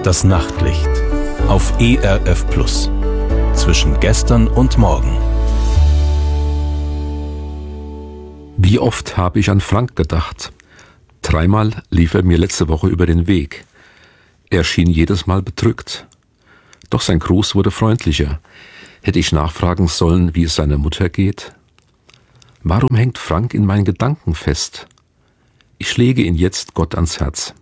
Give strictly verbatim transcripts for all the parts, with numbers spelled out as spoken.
Das Nachtlicht auf E R F Plus. Zwischen gestern und morgen. Wie oft habe ich an Frank gedacht. Dreimal lief er mir letzte Woche über den Weg. Er schien jedes Mal bedrückt. Doch sein Gruß wurde freundlicher. Hätte ich nachfragen sollen, wie es seiner Mutter geht? Warum hängt Frank in meinen Gedanken fest? Ich lege ihn jetzt Gott ans Herz.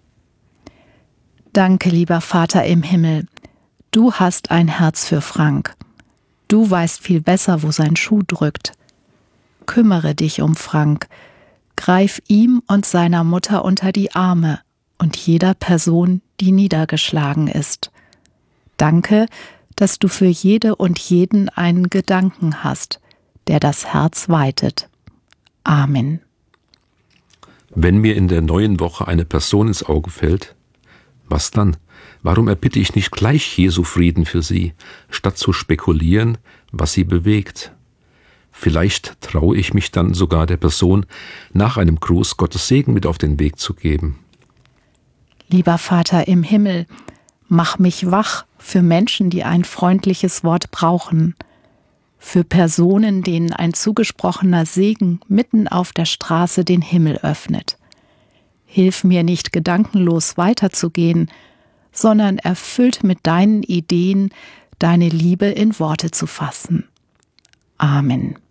Danke, lieber Vater im Himmel. Du hast ein Herz für Frank. Du weißt viel besser, wo sein Schuh drückt. Kümmere dich um Frank. Greif ihm und seiner Mutter unter die Arme und jeder Person, die niedergeschlagen ist. Danke, dass du für jede und jeden einen Gedanken hast, der das Herz weitet. Amen. Wenn mir in der neuen Woche eine Person ins Auge fällt, was dann? Warum erbitte ich nicht gleich Jesu Frieden für sie, statt zu spekulieren, was sie bewegt? Vielleicht traue ich mich dann sogar der Person nach einem Gruß Gottes Segen mit auf den Weg zu geben. Lieber Vater im Himmel, mach mich wach für Menschen, die ein freundliches Wort brauchen, für Personen, denen ein zugesprochener Segen mitten auf der Straße den Himmel öffnet. Hilf mir nicht gedankenlos weiterzugehen, sondern erfüllt mit deinen Ideen, deine Liebe in Worte zu fassen. Amen.